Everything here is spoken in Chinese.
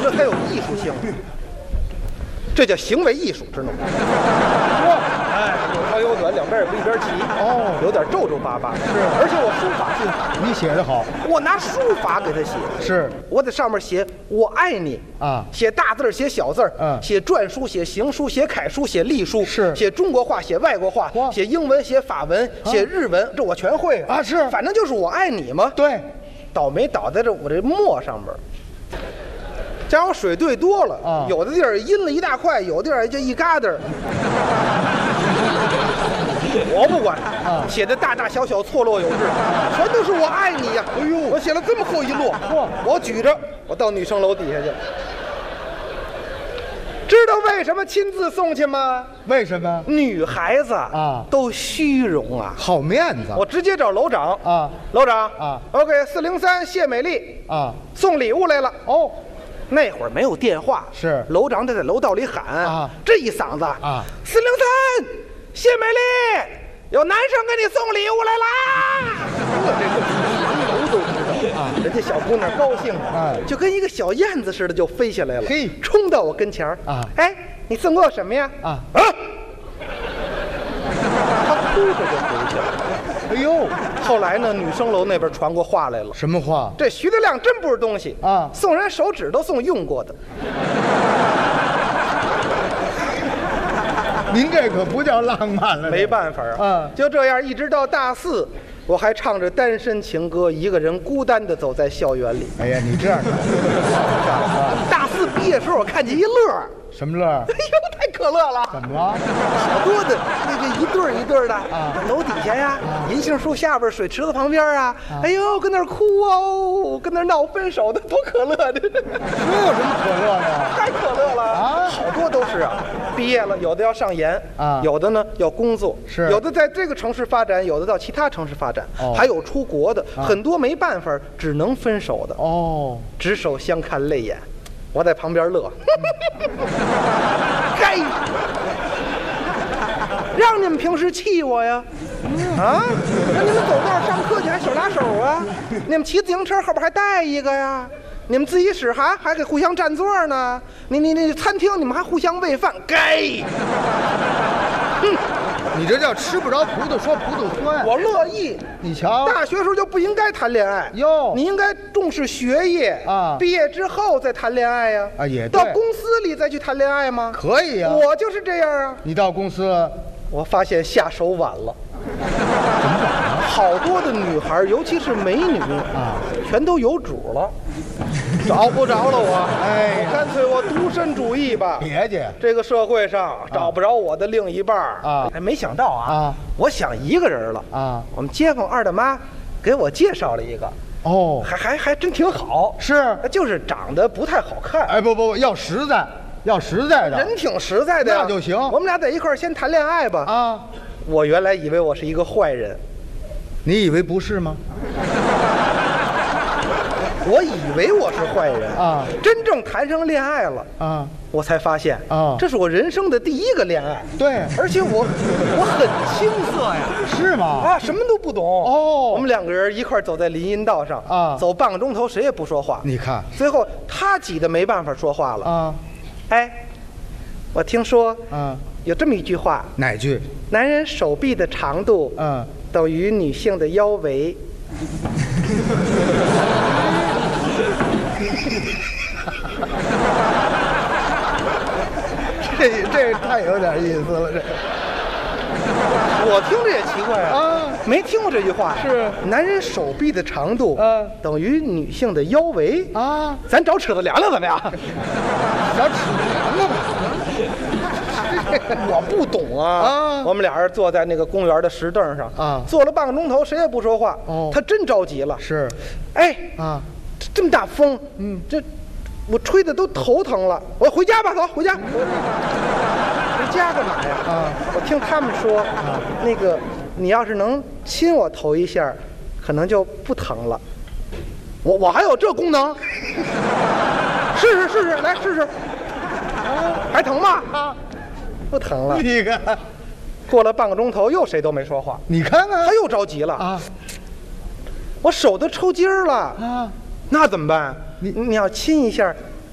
这才有艺术性，这叫行为艺术，知道吗？哎，有长有短，两边也不一边齐， 哦有点皱皱巴巴。是，而且我书法进好， 你写的好， 我拿书法给他写， 是我在上面写我爱你啊写大字儿写小字儿，写篆书写行书写楷书写隶书， 是写中国话写外国话， 哇写英文写法文写日文，这我全会啊是反正就是我爱你嘛。 对， 倒霉倒在我这墨上边儿。加上水兑多了啊有的地儿阴了一大块，有的地儿就一疙瘩儿。我不管，写的大大小小错落有致，全都是我爱你呀！哎呦，我写了这么厚一摞，我举着，我到女生楼底下去了。知道为什么亲自送去吗？ 为什么？ 女孩子啊都虚荣啊。 好面子我直接找楼长啊， 楼长啊 ，OK，403谢美丽啊， 送礼物来了。 哦， 那会儿没有电话， 是楼长得在楼道里喊啊， 这一嗓子啊 ，403谢美丽，有男生给你送礼物来啦！这楼都知道啊，人家小姑娘高兴哎就跟一个小燕子似的就飞下来了， 嘿冲到我跟前儿啊哎，你送给我什么呀？ 啊他哭着就回去了。 哎呦， 后来呢，女生楼那边传过话来了， 什么话？ 这徐德亮真不是东西啊送人手指都送用过的。 您这可不叫浪漫了， 没办法啊，就这样一直到大4，我还唱着单身情歌，一个人孤单地走在校园里。 哎呀，你这样的大4毕业时候，我看见一乐， 什么乐？ 哎呦，太可乐了！ 怎么了？ 好多的那个一对儿一对儿的啊楼底下呀，银杏树下边，水池子旁边啊，哎呦，跟那儿哭哦，跟那儿闹分手的，多可乐的！ 这有什么可乐的？ 太可乐了啊好多都是啊。毕业了，有的要上研啊有的呢要工作， 是有的在这个城市发展，有的到其他城市发展，还有出国的，很多没办法，只能分手的。 哦， 执手相看泪眼，我在旁边乐。该，让你们平时气我呀？啊，让你们走道上课去还手拉手啊？你们骑自行车后边还带一个呀？你们自习室还给互相占座呢？你餐厅你们还互相喂饭？该， 你这叫吃不着葡萄说葡萄酸。 我乐意。 你瞧， 大学时候就不应该谈恋爱哟你应该重视学业啊毕业之后再谈恋爱呀啊也对到公司里再去谈恋爱吗？ 可以呀、 我就是这样啊。 你到公司我发现下手晚了，好多的女孩，尤其是美女啊， 全都有主了，找不着了我。 哎呀干脆我独身主义吧。 别介这个社会上找不着我的另一半啊哎，没想到啊， 我想一个人了啊。 我们街坊二大妈给我介绍了一个， 哦， 还真挺好， 是， 就是长得不太好看， 哎不，要实在，要实在的人挺实在的呀， 那就行我们俩在一块儿先谈恋爱吧。 啊。 我原来以为我是一个坏人， 你以为不是吗？ 我以为我是坏人啊， 真正谈上恋爱了啊， 我才发现啊这是我人生的第一个恋爱。 对， 而且我很青涩呀， 是吗？ 啊，什么都不懂。 哦我们两个人一块儿走在林荫道上啊走半个钟头，谁也不说话。 你看最后他挤得没办法说话了。 啊， 哎，我听说啊， 有这么一句话： 哪句？ 男人手臂的长度嗯， 等于女性的腰围。 这太有点意思了，这我听着也奇怪啊没听过这句话。 是男人手臂的长度等于女性的腰围啊， 咱找尺子量量怎么样？ 小尺量了吧？ 我不懂啊！我们俩人坐在那个公园的石凳上啊坐了半个钟头，谁也不说话。 哦他真着急了。 是哎啊， 这么大风，这我吹的都头疼了。我回家吧，走，回家。回家干嘛呀？ 啊， 我听他们说，那个你要是能亲我头一下，可能就不疼了。我还有这功能？试试，来试试。还疼吗？啊，不疼了。 你看， 过了半个钟头，又谁都没说话。 你看看他又着急了啊， 我手都抽筋儿了啊， 那怎么办？你要亲一下，